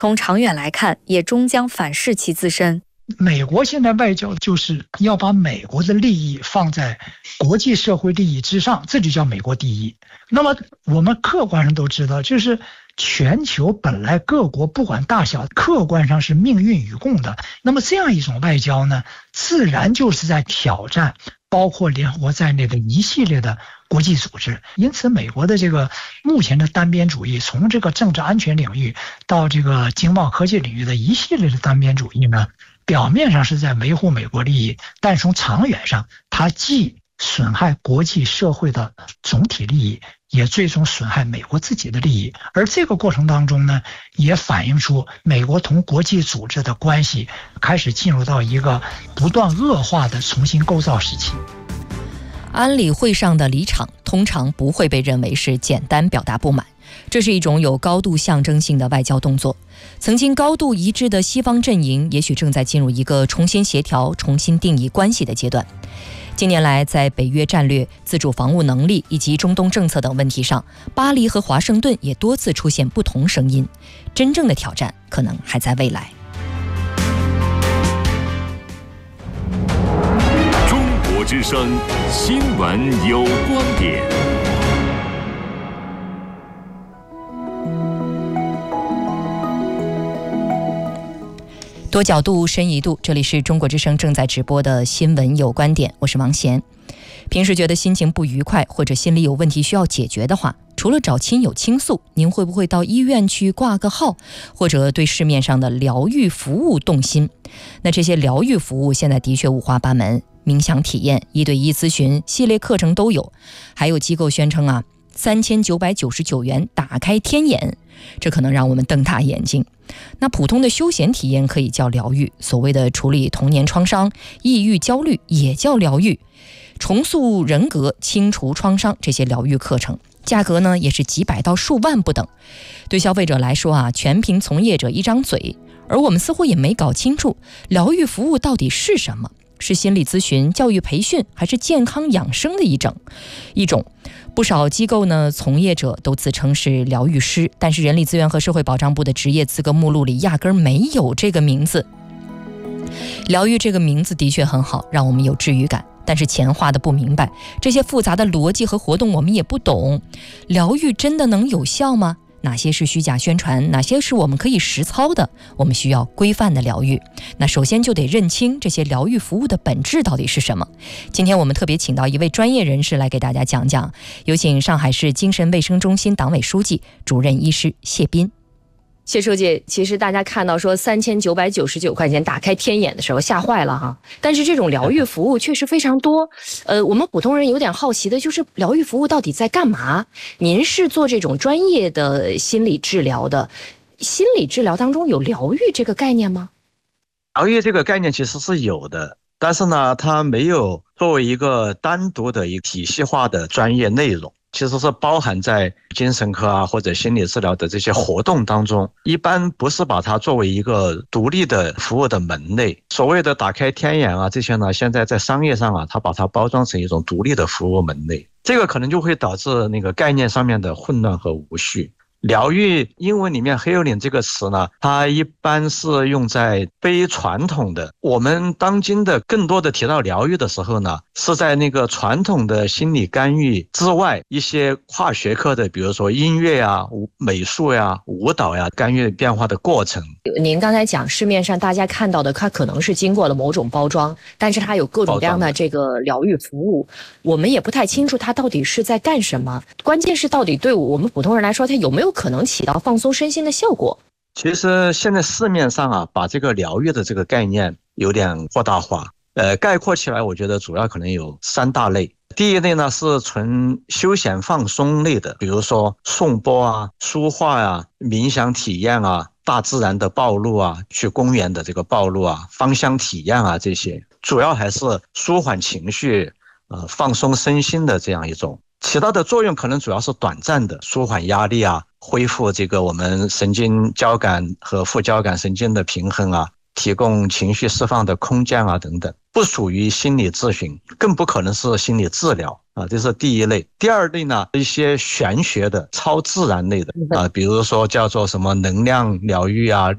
从长远来看，也终将反噬其自身。 美国现在外交就是要把美国的利益放在国际社会利益之上，这就叫美国第一。那么我们客观上都知道，就是全球本来各国不管大小，客观上是命运与共的。那么这样一种外交呢，自然就是在挑战包括联合国在内的一系列的国际组织。因此美国的这个目前的单边主义，从这个政治安全领域到这个经贸科技领域的一系列的单边主义呢，表面上是在维护美国利益，但从长远上它既损害国际社会的总体利益，也最终损害美国自己的利益。而这个过程当中呢，也反映出美国同国际组织的关系开始进入到一个不断恶化的重新构造时期。 安理会上的离场通常不会被认为是简单表达不满，这是一种有高度象征性的外交动作。曾经高度一致的西方阵营也许正在进入一个重新协调、重新定义关系的阶段。近年来，在北约战略、自主防务能力以及中东政策等问题上，巴黎和华盛顿也多次出现不同声音。真正的挑战可能还在未来。 中国之声新闻有观点。 多角度深一度，这里是中国之声正在直播的新闻有观点，我是王贤。平时觉得心情不愉快或者心里有问题需要解决的话，除了找亲友倾诉，您会不会到医院去挂个号，或者对市面上的疗愈服务动心？那这些疗愈服务现在的确五花八门，冥想体验、1对1咨询、系列课程都有，还有机构宣称3999元打开天眼，这可能让我们瞪大眼睛。那普通的休闲体验可以叫疗愈，所谓的处理童年创伤、抑郁焦虑也叫疗愈，重塑人格、清除创伤，这些疗愈课程价格呢也是几百到数万不等。对消费者来说全凭从业者一张嘴，而我们似乎也没搞清楚疗愈服务到底是什么，是心理咨询、教育培训，还是健康养生的一种。不少机构呢，从业者都自称是疗愈师，但是人力资源和社会保障部的职业资格目录里压根儿没有这个名字。疗愈这个名字的确很好，让我们有治愈感，但是钱花的不明白，这些复杂的逻辑和活动我们也不懂。疗愈真的能有效吗？哪些是虚假宣传，哪些是我们可以实操的？我们需要规范的疗愈。那首先就得认清这些疗愈服务的本质到底是什么。今天我们特别请到一位专业人士来给大家讲讲，有请上海市精神卫生中心党委书记、主任医师谢斌。 谢书记，其实大家看到说3999块钱打开天眼的时候吓坏了哈，但是这种疗愈服务确实非常多。我们普通人有点好奇的就是疗愈服务到底在干嘛？您是做这种专业的心理治疗的，心理治疗当中有疗愈这个概念吗？ 疗愈这个概念其实是有的，但是呢，它没有作为一个单独的一个体系化的专业内容。其实是包含在精神科或者心理治疗的这些活动当中，一般不是把它作为一个独立的服务的门类。所谓的打开天眼这些呢，现在在商业上它把它包装成一种独立的服务门类，这个可能就会导致那个概念上面的混乱和无序。疗愈英文里面 healing 这个词呢，它一般是用在非传统的，我们当今的更多的提到疗愈的时候呢，是在那个传统的心理干预之外，一些跨学科的，比如说音乐美术舞蹈干预变化的过程。 您刚才讲市面上大家看到的，它可能是经过了某种包装，但是它有各种各样的这个疗愈服务，我们也不太清楚它到底是在干什么。关键是到底对我们普通人来说，它有没有可能起到放松身心的效果？ 其实现在市面上把这个疗愈的这个概念有点扩大化，概括起来我觉得主要可能有3大类。第一类呢是纯休闲放松类的，比如说颂钵书画冥想体验大自然的暴露去公园的这个暴露芳香体验这些主要还是舒缓情绪放松身心的这样一种，起到的作用可能主要是短暂的舒缓压力恢复这个我们神经交感和副交感神经的平衡提供情绪释放的空间等等，不属于心理咨询，更不可能是心理治疗这是第一类。第二类呢，一些玄学的超自然类的比如说叫做什么能量疗愈